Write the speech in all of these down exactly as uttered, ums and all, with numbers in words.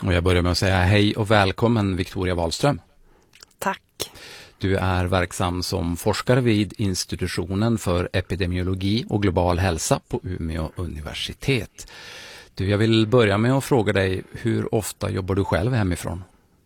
Och jag börjar med att säga hej och välkommen Victoria Wahlström. Tack. Du är verksam som forskare vid institutionen för epidemiologi och global hälsa på Umeå universitet. Du, jag vill börja med att fråga dig, hur ofta jobbar du själv hemifrån?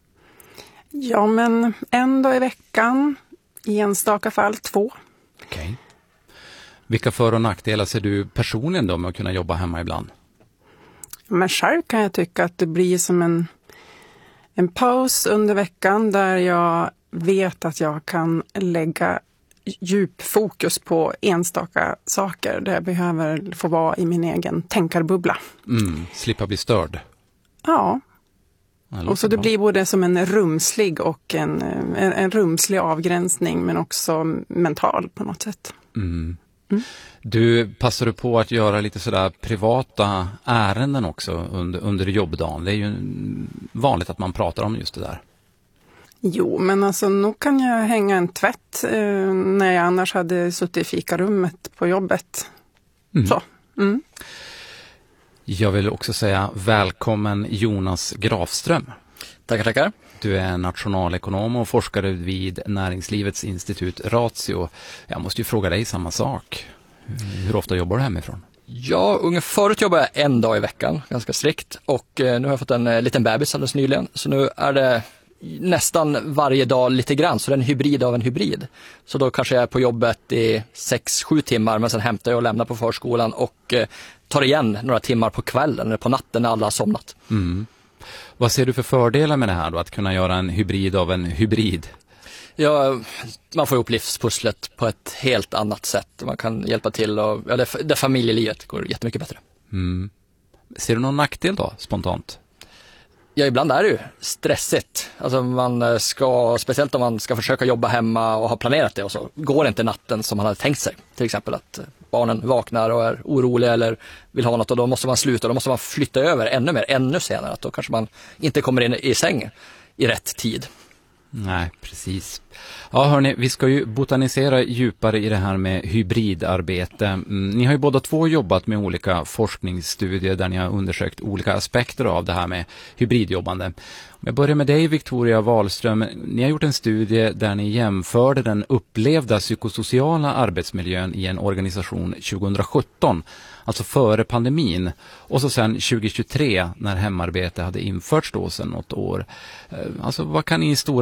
Ja, men en dag i veckan, i enstaka fall två. Okej. Okay. Vilka för- och nackdelar ser du personligen då med att kunna jobba hemma ibland? Men själv kan jag tycka att det blir som en, en paus under veckan där jag vet att jag kan lägga djup fokus på enstaka saker där jag behöver få vara i min egen tänkarbubbla. Mm, slippa bli störd. Ja. Och så det blir både som en rumslig och en, en, en rumslig avgränsning men också mental på något sätt. Mm. Mm. Du, passar du på att göra lite sådär privata ärenden också under, under jobbdagen? Det är ju vanligt att man pratar om just det där. Jo, men alltså nog kan jag hänga en tvätt eh, när jag annars hade suttit i fikarummet på jobbet. Mm. Så. Mm. Jag vill också säga välkommen Jonas Grafström. Tackar, tackar. Du är nationalekonom och forskare vid Näringslivets institut Ratio. Jag måste ju fråga dig samma sak. Hur ofta jobbar du hemifrån? Ja, ungefär förut jobbade jag en dag i veckan, ganska strikt. Och eh, nu har jag fått en eh, liten bebis alldeles nyligen. Så nu är det nästan varje dag lite grann, så det är en hybrid av en hybrid. Så då kanske jag är på jobbet i sex sju timmar, men sen hämtar jag och lämnar på förskolan och eh, tar igen några timmar på kvällen eller på natten när alla har somnat. Mm. Vad ser du för fördelar med det här då, att kunna göra en hybrid av en hybrid? Ja, man får ihop livspusslet på ett helt annat sätt. Man kan hjälpa till och ja, det, det familjelivet går jättemycket bättre. Mm. Ser du någon nackdel då, spontant? Ja, ibland är det ju stressigt. Alltså man ska, speciellt om man ska försöka jobba hemma och ha planerat det och så går det inte natten som man hade tänkt sig. Till exempel att barnen vaknar och är oroliga eller vill ha något och då måste man sluta. Då måste man flytta över ännu mer, ännu senare. Att då kanske man inte kommer in i säng i rätt tid. Nej, precis. Ja, hörni, vi ska ju botanisera djupare i det här med hybridarbete. Mm, ni har ju båda två jobbat med olika forskningsstudier där ni har undersökt olika aspekter av det här med hybridjobbande. Om jag börjar med dig, Victoria Wahlström. Ni har gjort en studie där ni jämförde den upplevda psykosociala arbetsmiljön i en organisation tjugohundrasjutton, alltså före pandemin, och så sen tjugohundratjugotre när hemarbete hade införts då sedan något år. Alltså vad kan ni i stora